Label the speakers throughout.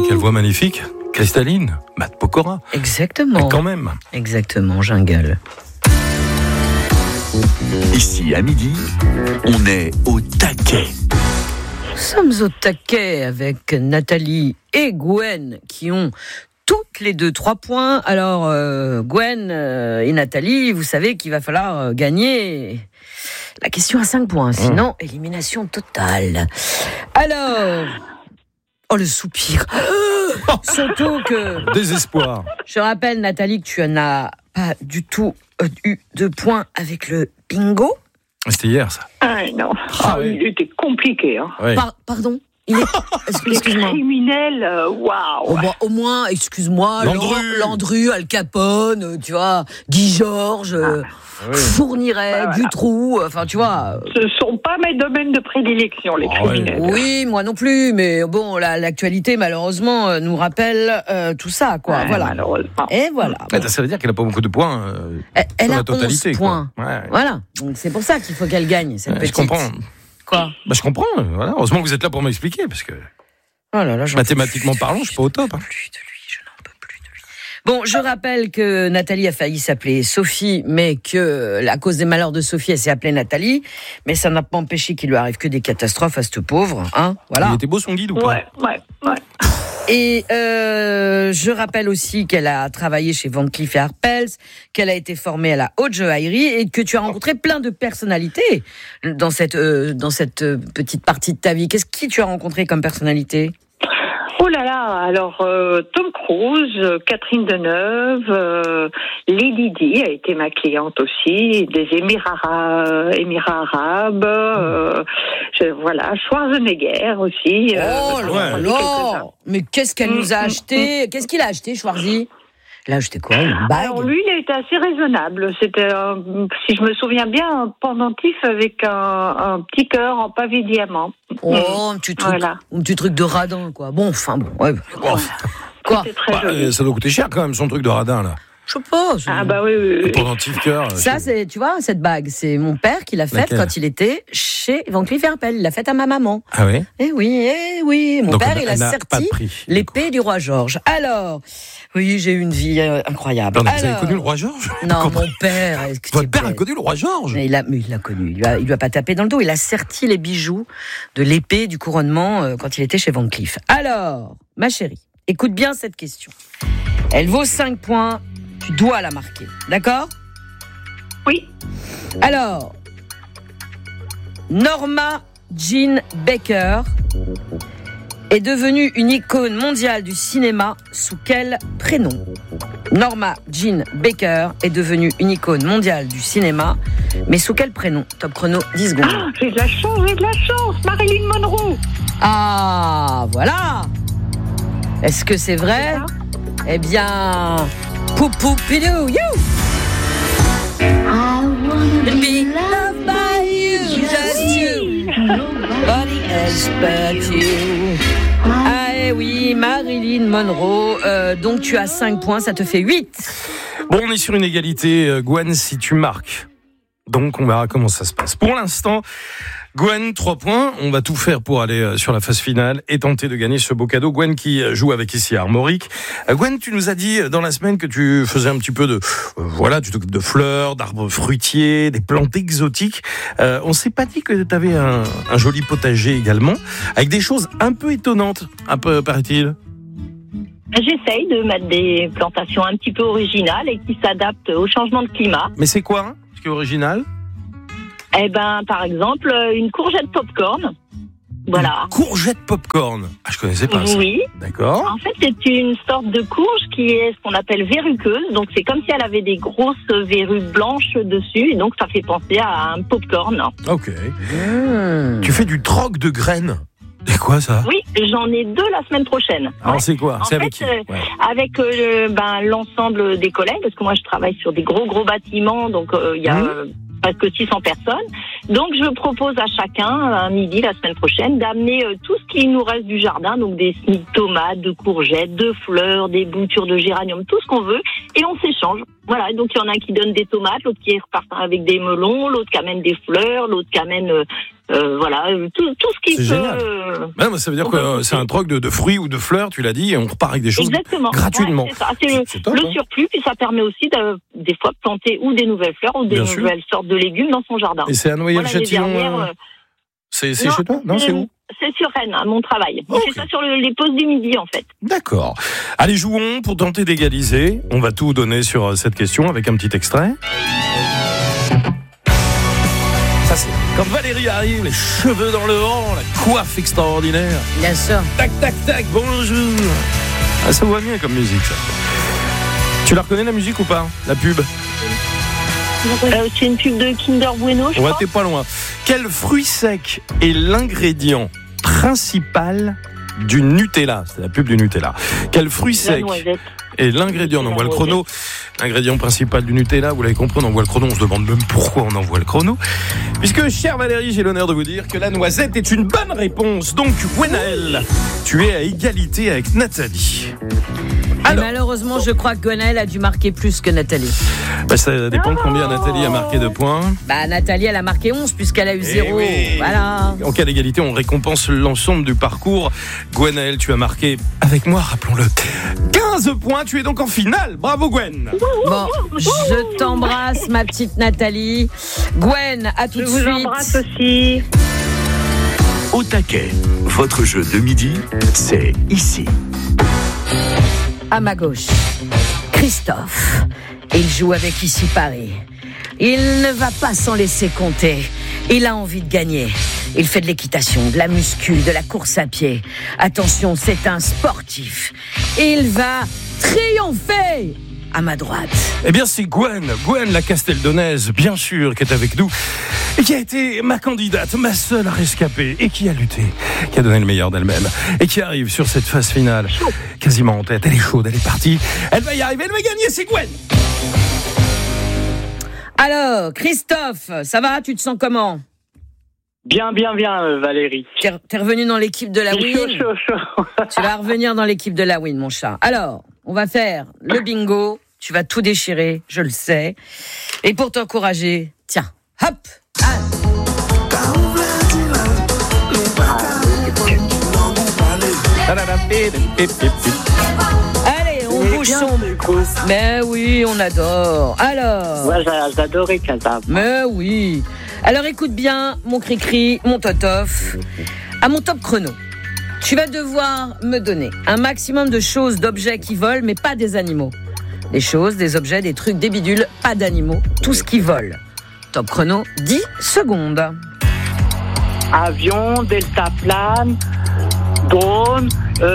Speaker 1: Quelle voix magnifique, cristalline, Matt Pokora.
Speaker 2: Exactement.
Speaker 1: Mais quand même.
Speaker 2: Exactement, Jungle.
Speaker 3: Ici, à midi, on est au taquet.
Speaker 2: Nous sommes au taquet avec Nathalie et Gwen qui ont toutes les deux 3 points. Alors, Gwen et Nathalie, vous savez qu'il va falloir gagner la question à 5 points. Sinon, élimination totale. Alors... Oh, le soupir. Surtout que...
Speaker 1: Désespoir.
Speaker 2: Je rappelle, Nathalie, que tu n'as pas du tout eu de points avec le bingo.
Speaker 1: C'était hier, ça.
Speaker 4: Ah non,
Speaker 1: oui.
Speaker 4: il était compliqué. Hein.
Speaker 1: Oui.
Speaker 2: Pardon. Excuse-moi.
Speaker 4: Criminel, waouh.
Speaker 2: Au moins, excuse-moi, Landru, Al Capone, tu vois, Guy Georges, Fourniret, Dutroux, enfin, tu vois.
Speaker 4: Ce ne sont pas mes domaines de prédilection, les criminels.
Speaker 2: Oui, moi non plus, mais bon, l'actualité, malheureusement, nous rappelle tout ça, quoi. Voilà.
Speaker 4: Malheureusement.
Speaker 2: Et voilà.
Speaker 1: Ça veut dire qu'elle n'a pas beaucoup de points.
Speaker 2: Elle
Speaker 1: sur
Speaker 2: a
Speaker 1: la totalité,
Speaker 2: 11 points.
Speaker 1: Ouais.
Speaker 2: Voilà. Donc, c'est pour ça qu'il faut qu'elle gagne, cette petite.
Speaker 1: Je comprends.
Speaker 2: Quoi ?
Speaker 1: Je comprends. Voilà. Heureusement que vous êtes là pour m'expliquer, parce que
Speaker 2: oh là là,
Speaker 1: mathématiquement parlant, je suis pas au top.
Speaker 2: Je n'en peux plus de lui. Bon, je rappelle que Nathalie a failli s'appeler Sophie, mais que à cause des malheurs de Sophie, elle s'est appelée Nathalie. Mais ça n'a pas empêché qu'il lui arrive que des catastrophes à cette pauvre. Hein, voilà.
Speaker 1: Il était beau son guide ou pas ?
Speaker 4: Ouais.
Speaker 2: Et je rappelle aussi qu'elle a travaillé chez Van Cleef & Arpels, qu'elle a été formée à la haute joaillerie et que tu as rencontré plein de personnalités dans cette petite partie de ta vie. Qui tu as rencontré comme personnalité ?
Speaker 4: Oh là là, alors Tom Cruise, Catherine Deneuve, Lady Di a été ma cliente aussi, des Émirats arabes, voilà, Schwarzenegger aussi.
Speaker 2: Oh là là, mais qu'est-ce qu'elle nous a acheté ? Qu'est-ce qu'il a acheté, Schwarzy ? Il a acheté quoi ? Une bague ?
Speaker 4: Alors lui, il a été assez raisonnable. C'était, si je me souviens bien, un pendentif avec un petit cœur en pavé diamant.
Speaker 2: Oh, un petit truc de radin, quoi. Bon, enfin bon. Ouais. Quoi ?
Speaker 4: C'était très joli.
Speaker 1: Ça doit coûter cher quand même, son truc de radin, là.
Speaker 2: Je sais pas.
Speaker 4: Ah bah oui.
Speaker 1: Le pendentif cœur.
Speaker 2: Ça, c'est, tu vois, cette bague, c'est mon père qui l'a faite quand il était chez Van Cleef & Arpels. Il l'a faite à ma maman.
Speaker 1: Ah oui ?
Speaker 2: Eh oui. Mon
Speaker 1: donc
Speaker 2: père, il a
Speaker 1: pas
Speaker 2: serti
Speaker 1: de prix,
Speaker 2: l'épée du roi Georges. Alors, oui, j'ai eu une vie incroyable.
Speaker 1: Pardon, vous avez connu le roi Georges ?
Speaker 2: Non, mon père.
Speaker 1: Votre père a connu le roi Georges ?
Speaker 2: Mais il l'a connu. Il lui a pas tapé dans le dos. Il a serti les bijoux de l'épée du couronnement quand il était chez Van Cleef. Alors, ma chérie, écoute bien cette question. Elle vaut 5 points. Tu dois la marquer. D'accord ?
Speaker 4: Oui.
Speaker 2: Alors, Norma Jean Baker est devenue une icône mondiale du cinéma sous quel prénom ? Norma Jean Baker est devenue une icône mondiale du cinéma, mais sous quel prénom ? Top chrono, 10 secondes.
Speaker 4: Ah, j'ai de la chance, Marilyn Monroe.
Speaker 2: Ah, voilà. Est-ce que c'est vrai ? Eh bien, poupou-pidou, you. I wanna be loved by you, just you. Nobody else but you. Ah oui, Marilyn Monroe. Donc tu as 5 points, ça te fait 8.
Speaker 1: Bon, on est sur une égalité, Gwen, si tu marques. Donc on verra comment ça se passe. Pour l'instant, Gwen, 3 points. On va tout faire pour aller sur la phase finale et tenter de gagner ce beau cadeau. Gwen qui joue avec ici à Armorique. Gwen, tu nous as dit dans la semaine que tu faisais un petit peu de... tu t'occupes de fleurs, d'arbres fruitiers, des plantes exotiques. On s'est pas dit que tu avais un joli potager également, avec des choses un peu étonnantes, un peu, paraît-il.
Speaker 5: J'essaye de mettre des plantations un petit peu originales et qui s'adaptent au changement de climat.
Speaker 1: Mais c'est quoi, ce qui est original ?
Speaker 5: Eh ben, par exemple, une courgette popcorn. Voilà.
Speaker 1: Une courgette popcorn. Ah, je connaissais pas ça.
Speaker 5: Oui.
Speaker 1: D'accord.
Speaker 5: En fait, c'est une sorte de courge qui est ce qu'on appelle verruqueuse. Donc, c'est comme si elle avait des grosses verrues blanches dessus. Et donc, ça fait penser à un popcorn.
Speaker 1: Ok. Tu fais du troc de graines. C'est quoi ça ?
Speaker 5: Oui, j'en ai 2 la semaine prochaine.
Speaker 1: Alors c'est quoi ? C'est avec qui ?
Speaker 5: Avec l'ensemble des collègues, parce que moi je travaille sur des gros bâtiments, donc il y a presque 600 personnes. Donc je propose à chacun, à midi la semaine prochaine, d'amener tout ce qui nous reste du jardin, donc des semis de tomates, de courgettes, de fleurs, des boutures de géranium, tout ce qu'on veut, et on s'échange. Voilà, donc il y en a qui donnent des tomates, l'autre qui repart avec des melons, l'autre qui amène des fleurs, l'autre qui amène Voilà, tout ce qui
Speaker 1: c'est génial. Ça veut dire que c'est un troc de fruits ou de fleurs, tu l'as dit, et on repart avec des choses gratuitement.
Speaker 5: Ouais, c'est ça. C'est top, le surplus, puis ça permet aussi des fois de planter ou des nouvelles fleurs ou des nouvelles sortes de légumes dans son jardin.
Speaker 1: Et c'est à Noyelles-Châtillon. C'est chez toi ? Non, c'est où ?
Speaker 5: C'est sur Rennes, à mon travail. Okay. Je fais ça sur les pauses du midi, en fait.
Speaker 1: D'accord. Allez, jouons pour tenter d'égaliser. On va tout donner sur cette question avec un petit extrait. Ça, c'est quand Valérie arrive, les cheveux dans le vent, la coiffe extraordinaire.
Speaker 2: Bien sûr.
Speaker 1: Tac, tac, tac, bonjour. Ah, ça va bien comme musique, ça. Tu la reconnais, la musique, ou pas ? La pub ?
Speaker 5: C'est une pub de Kinder Bueno, je crois.
Speaker 1: T'es pas loin. Quel fruit sec est l'ingrédient principal du Nutella ? C'est la pub du Nutella. Quel fruit sec est l'ingrédient ? On envoie le chrono. L'ingrédient principal du Nutella, vous l'avez compris, on envoie le chrono. On se demande même pourquoi on envoie le chrono. Puisque, chère Valérie, j'ai l'honneur de vous dire que la noisette est une bonne réponse. Donc, Gwenaëlle, tu es à égalité avec Nathalie.
Speaker 2: Alors, malheureusement, je crois que Gwenaëlle a dû marquer plus que Nathalie.
Speaker 1: Ça dépend de combien Nathalie a marqué de points.
Speaker 2: Nathalie, elle a marqué 11 puisqu'elle a eu 0. Oui. Voilà.
Speaker 1: En cas d'égalité, on récompense l'ensemble du parcours. Gwenaëlle, tu as marqué, avec moi, rappelons-le, 15 points. Tu es donc en finale. Bravo, Gwen.
Speaker 2: Bon, je t'embrasse, ma petite Nathalie. Gwen, à tout de suite.
Speaker 4: Je vous embrasse aussi.
Speaker 3: Au taquet, votre jeu de midi, c'est ici.
Speaker 2: À ma gauche, Christophe. Il joue avec Ici Paris. Il ne va pas s'en laisser compter. Il a envie de gagner. Il fait de l'équitation, de la muscu, de la course à pied. Attention, c'est un sportif. Il va triompher. À ma droite.
Speaker 1: Eh bien, c'est Gwen la Casteldonnaise, bien sûr, qui est avec nous, et qui a été ma candidate, ma seule à rescaper, et qui a lutté, qui a donné le meilleur d'elle-même, et qui arrive sur cette phase finale, quasiment en tête. Elle est chaude, elle est partie, elle va y arriver, elle va gagner, c'est Gwen.
Speaker 2: Alors, Christophe, ça va ? Tu te sens comment ?
Speaker 6: Bien, Valérie.
Speaker 2: T'es revenu dans l'équipe de la Win.
Speaker 6: Chaud.
Speaker 2: Tu vas revenir dans l'équipe de la Win, mon chat. Alors, on va faire le bingo. Tu vas tout déchirer, je le sais. Et pour t'encourager, tiens, hop. Allez, on bouge son. Mais oui, on adore. Alors.
Speaker 6: Moi, j'adorais Casa.
Speaker 2: Mais oui. Alors écoute bien, mon cri-cri, mon totof. À mon top chrono, tu vas devoir me donner un maximum de choses, d'objets qui volent, mais pas des animaux. Des choses, des objets, des trucs, des bidules, pas d'animaux, tout ce qui vole. Top chrono, 10 secondes.
Speaker 6: Avion, deltaplane, drone,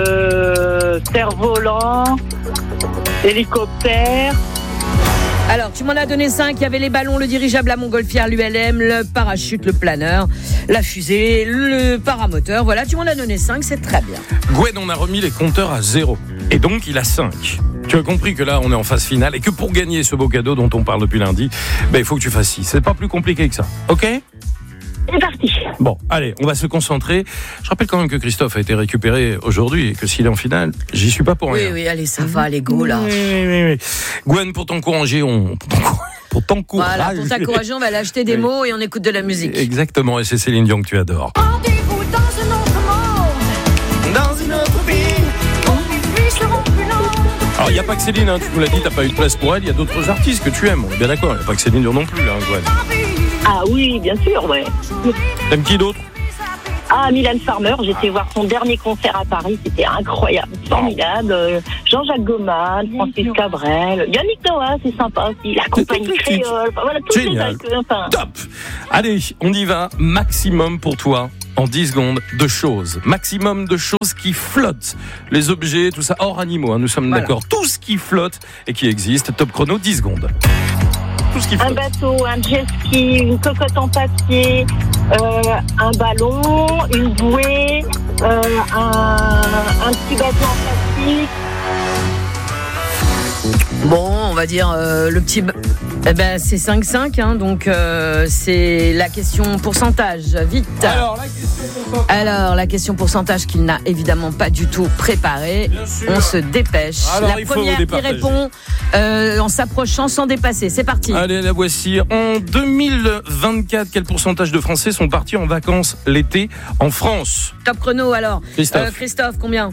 Speaker 6: cerf-volant, hélicoptère.
Speaker 2: Alors, tu m'en as donné 5. Il y avait les ballons, le dirigeable à montgolfière, l'ULM, le parachute, le planeur, la fusée, le paramoteur. Voilà, tu m'en as donné 5, c'est très bien.
Speaker 1: Gwen, on a remis les compteurs à 0. Et donc, il a 5. Tu as compris que là, on est en phase finale et que pour gagner ce beau cadeau dont on parle depuis lundi, il faut que tu fasses 6. C'est pas plus compliqué que ça. OK ?
Speaker 5: C'est parti.
Speaker 1: Bon, allez, on va se concentrer. Je rappelle quand même que Christophe a été récupéré aujourd'hui et que s'il est en finale, j'y suis pas pour rien.
Speaker 2: Oui, allez, ça va, les go, là.
Speaker 1: Oui. Gwen, pour t'encourager, pour t'encourager.
Speaker 2: Voilà, pour t'encourager, on va l'acheter des mots et on écoute de la musique.
Speaker 1: Exactement, et c'est Céline Dion que tu adores.
Speaker 7: Rendez-vous dans un autre monde.
Speaker 1: Dans une autre vie.
Speaker 7: Où les nuits seront plus longues.
Speaker 1: Alors, il n'y a pas que Céline, tu nous l'as dit, t'as pas eu de place pour elle, il y a d'autres artistes que tu aimes, on est bien d'accord, il n'y a pas que Céline Dion non plus, Gwen.
Speaker 5: Ah oui, bien sûr, ouais.
Speaker 1: T'aimes qui d'autre ?
Speaker 5: Mylène Farmer, j'étais voir son dernier concert à Paris, c'était incroyable, formidable. Jean-Jacques Goldman, Francis Cabrel, Yannick Noah, c'est sympa aussi, la compagnie créole, voilà, tous
Speaker 1: génial.
Speaker 5: les
Speaker 1: Top. Allez, on y va, maximum pour toi. En 10 secondes, de choses. Maximum de choses qui flottent. Les objets, tout ça, hors animaux, nous sommes d'accord. Tout ce qui flotte et qui existe. Top chrono, 10 secondes. Tout ce qui flotte.
Speaker 5: Un bateau, un jet ski, une cocotte en papier, un ballon, une bouée, un petit bateau en plastique.
Speaker 2: Bon, on va dire le petit... Eh ben, c'est 5-5, hein, donc c'est la question pourcentage. Vite. Alors, la question pourcentage qu'il n'a évidemment pas du tout préparée. On se dépêche.
Speaker 1: Alors,
Speaker 2: la première qui répond en s'approchant sans dépasser. C'est parti.
Speaker 1: Allez, la voici. En 2024, quel pourcentage de Français sont partis en vacances l'été en France?
Speaker 2: Top chrono alors.
Speaker 1: Christophe,
Speaker 2: combien?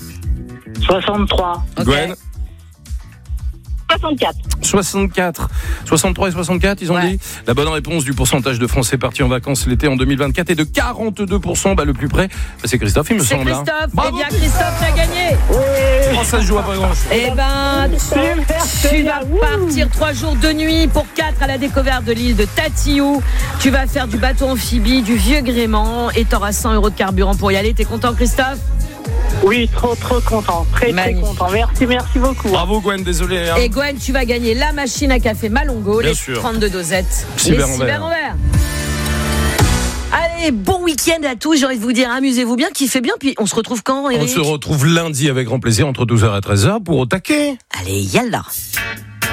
Speaker 6: 63.
Speaker 2: Okay.
Speaker 1: Gwen
Speaker 5: 64.
Speaker 1: 64. 63 et 64, ils ont dit. La bonne réponse du pourcentage de Français partis en vacances l'été en 2024 est de 42%. Le plus près, c'est Christophe, il me semble.
Speaker 2: C'est Christophe.
Speaker 1: Bravo.
Speaker 2: Eh bien, Christophe l'a gagné.
Speaker 1: Oh, ça se joue à pas grand-chose.
Speaker 2: Eh ben, tu vas partir 3 jours de nuit pour 4 à la découverte de l'île de Tatiou. Tu vas faire du bateau amphibie, du vieux gréement et t'auras 100 € de carburant pour y aller. T'es content, Christophe?
Speaker 6: Oui, trop content. Très content. Merci beaucoup.
Speaker 1: Bravo Gwen, désolé. Hein.
Speaker 2: Et Gwen, tu vas gagner la machine à café Malongo,
Speaker 1: Bien
Speaker 2: les
Speaker 1: sûr.
Speaker 2: 32 dosettes,
Speaker 1: Cyber
Speaker 2: les
Speaker 1: en
Speaker 2: cyber en verre. Allez, bon week-end à tous. J'ai envie de vous dire, amusez-vous bien, kiffez bien. Puis on se retrouve quand, Eric?
Speaker 1: On se retrouve lundi avec grand plaisir entre 12h et 13h pour Au Taquet.
Speaker 2: Allez, yallah.